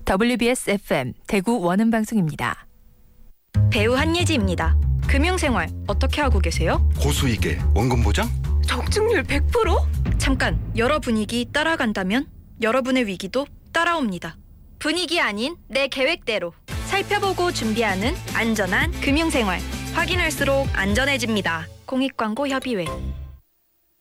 WBS FM 대구 원음방송입니다. 배우 한예지입니다. 금융생활 어떻게 하고 계세요? 고수익에 원금 보장? 적중률 100%? 잠깐, 여러 분위기 따라간다면 여러분의 위기도 따라옵니다. 분위기 아닌 내 계획대로 살펴보고 준비하는 안전한 금융생활. 확인할수록 안전해집니다. 공익광고협의회.